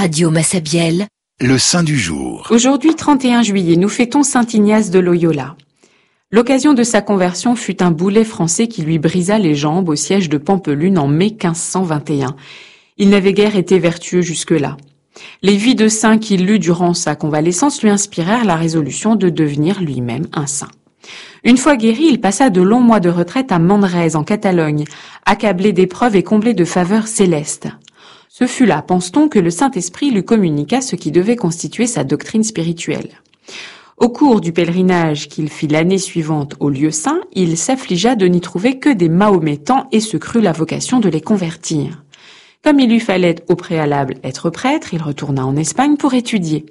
Radio Massabielle, le saint du jour. Aujourd'hui, 31 juillet, nous fêtons saint Ignace de Loyola. L'occasion de sa conversion fut un boulet français qui lui brisa les jambes au siège de Pampelune en mai 1521. Il n'avait guère été vertueux jusque-là. Les vies de saints qu'il lut durant sa convalescence lui inspirèrent la résolution de devenir lui-même un saint. Une fois guéri, il passa de longs mois de retraite à Manresa, en Catalogne, accablé d'épreuves et comblé de faveurs célestes. Ce fut là, pense-t-on, que le Saint-Esprit lui communiqua ce qui devait constituer sa doctrine spirituelle. Au cours du pèlerinage qu'il fit l'année suivante au lieu saint, il s'affligea de n'y trouver que des Mahométans et se crut la vocation de les convertir. Comme il lui fallait au préalable être prêtre, il retourna en Espagne pour étudier.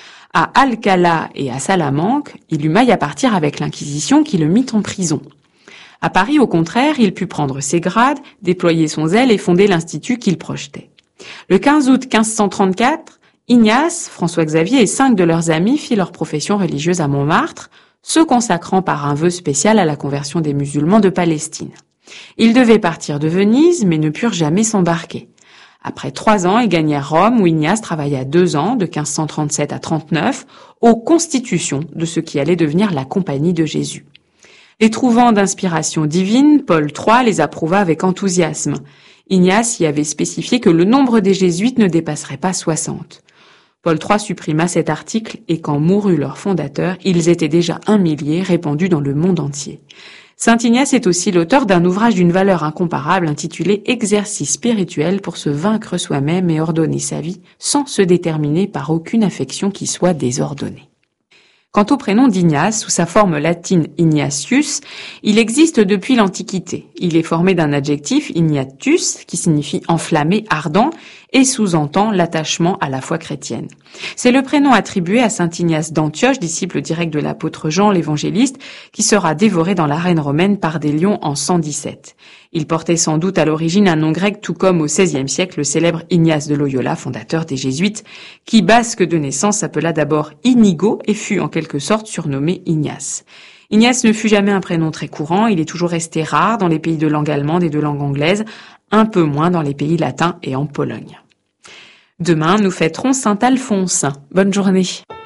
À Alcalá et à Salamanque, il eut maille à partir avec l'Inquisition qui le mit en prison. À Paris, au contraire, il put prendre ses grades, déployer son zèle et fonder l'institut qu'il projetait. Le 15 août 1534, Ignace, François-Xavier et 5 de leurs amis firent leur profession religieuse à Montmartre, se consacrant par un vœu spécial à la conversion des musulmans de Palestine. Ils devaient partir de Venise, mais ne purent jamais s'embarquer. Après 3 ans, ils gagnèrent Rome, où Ignace travailla 2 ans, de 1537 à 39, aux constitutions de ce qui allait devenir la Compagnie de Jésus. Les trouvant d'inspiration divine, Paul III les approuva avec enthousiasme. Ignace y avait spécifié que le nombre des jésuites ne dépasserait pas 60. Paul III supprima cet article et quand mourut leur fondateur, ils étaient déjà 1 millier répandus dans le monde entier. Saint Ignace est aussi l'auteur d'un ouvrage d'une valeur incomparable intitulé « Exercice spirituel pour se vaincre soi-même et ordonner sa vie sans se déterminer par aucune affection qui soit désordonnée ». Quant au prénom d'Ignace, sous sa forme latine Ignatius, il existe depuis l'Antiquité. Il est formé d'un adjectif ignatus, qui signifie enflammé, ardent, et sous-entend l'attachement à la foi chrétienne. C'est le prénom attribué à saint Ignace d'Antioche, disciple direct de l'apôtre Jean l'évangéliste, qui sera dévoré dans l'arène romaine par des lions en 117. Il portait sans doute à l'origine un nom grec, tout comme au XVIe siècle le célèbre Ignace de Loyola, fondateur des Jésuites, qui, basque de naissance, s'appela d'abord Inigo et fut en quelque sorte surnommé Ignace. Ignace ne fut jamais un prénom très courant, il est toujours resté rare dans les pays de langue allemande et de langue anglaise, un peu moins dans les pays latins et en Pologne. Demain, nous fêterons saint Alphonse. Bonne journée.